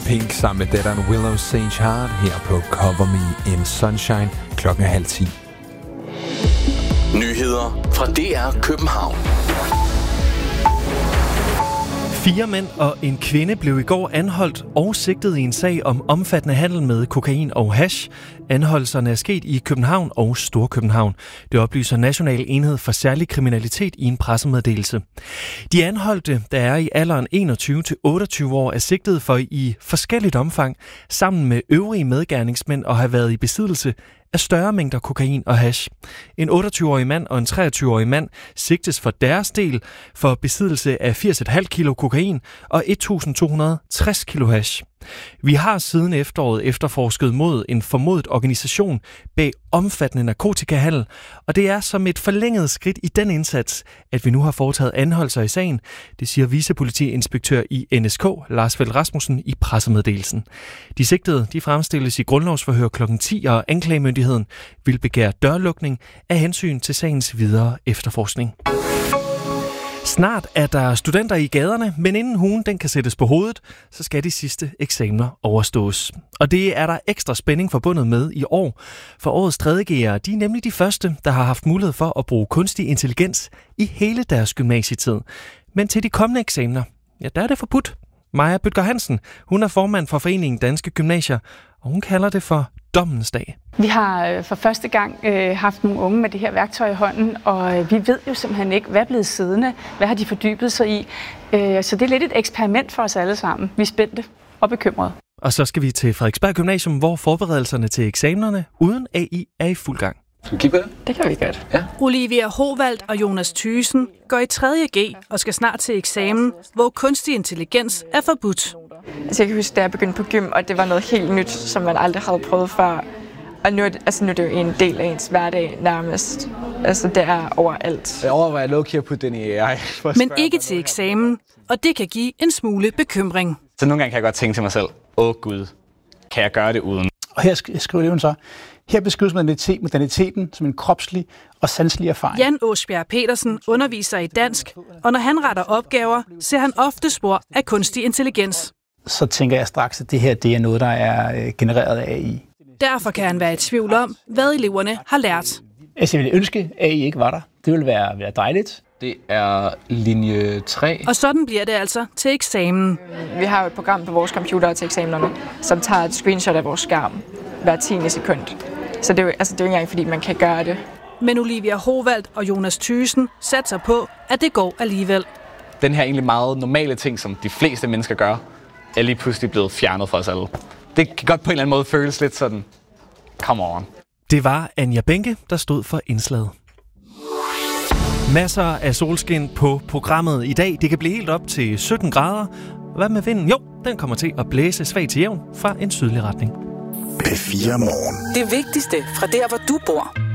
Pink sammen med datteren Willow St. Hart her på Cover Me in Sunshine 9:30. Nyheder fra DR København. 4 mænd og en kvinde blev i går anholdt og sigtet i en sag om omfattende handel med kokain og hash. Anholdelserne er sket i København og Storkøbenhavn. Det oplyser National Enhed for Særlig Kriminalitet i en pressemeddelelse. De anholdte, der er i alderen 21 til 28 år, er sigtet for i forskelligt omfang sammen med øvrige medgerningsmænd og har været i besiddelse af større mængder kokain og hash. En 28-årig mand og en 23-årig mand sigtes for deres del for besiddelse af 80,5 kilo kokain og 1.260 kilo hash. Vi har siden efteråret efterforsket mod en formodet organisation bag omfattende narkotikahandel, og det er som et forlænget skridt i den indsats, at vi nu har foretaget anholdelser i sagen, det siger vicepolitiinspektør i NSK, Lars Feld Rasmussen, i pressemeddelelsen. De sigtede, de fremstilles i grundlovsforhør kl. 10, og anklagemyndigheden vil begære dørlukning af hensyn til sagens videre efterforskning. Snart er der studenter i gaderne, men inden huen den kan sættes på hovedet, så skal de sidste eksamener overstås. Og det er der ekstra spænding forbundet med i år, for årets 3.G'ere, de er nemlig de første, der har haft mulighed for at bruge kunstig intelligens i hele deres gymnasietid. Men til de kommende eksamener, ja, der er det forbudt. Maja Bødker Hansen, hun er formand for Foreningen Danske Gymnasier, og hun kalder det for dommens dag. Vi har for første gang haft nogle unge med det her værktøj i hånden, og vi ved jo simpelthen ikke, hvad er blevet siddende, hvad har de fordybet sig i. Så det er lidt et eksperiment for os alle sammen. Vi er spændte og bekymrede. Og så skal vi til Frederiksberg Gymnasium, hvor forberedelserne til eksamenerne uden AI er i fuld gang. Skal vi kigge på det? Det kan vi godt. Ja. Olivia Hovald og Jonas Thyssen går i 3.G og skal snart til eksamen, hvor kunstig intelligens er forbudt. Altså jeg kan huske, da jeg begyndte på gym, og det var noget helt nyt, som man aldrig havde prøvet før. Og nu er det jo en del af ens hverdag nærmest. Altså det er overalt. Jeg overvejer low-key at putte den i AI. Men ikke til eksamen, og det kan give en smule bekymring. Så nogle gange kan jeg godt tænke til mig selv, Gud, kan jeg gøre det uden? Og her skriver eleven så, her beskrives moderniteten som en kropslig og sanselig erfaring. Jan Åsbjerg Petersen underviser i dansk, og når han retter opgaver, ser han ofte spor af kunstig intelligens. Så tænker jeg straks, at det her det er noget, der er genereret af AI. Derfor kan han være i tvivl om, hvad eleverne har lært. Altså jeg ville ønske, at AI ikke var der. Det ville være dejligt. Det er linje 3. Og sådan bliver det altså til eksamen. Vi har jo et program på vores computer til eksamenerne, som tager et screenshot af vores skærm hver 10. sekund. Så det er jo ikke engang, fordi man kan gøre det. Men Olivia Hovald og Jonas Thyssen satser på, at det går alligevel. Den her egentlig meget normale ting, som de fleste mennesker gør, er lige pludselig blevet fjernet fra os alle. Det kan godt på en eller anden måde føles lidt sådan, come on. Det var Anja Bænke, der stod for indslaget. Masser af solskin på programmet i dag. Det kan blive helt op til 17 grader. Hvad med vinden? Jo, den kommer til at blæse svagt til jævn fra en sydlig retning. P4 Morgen. Det vigtigste fra der, hvor du bor.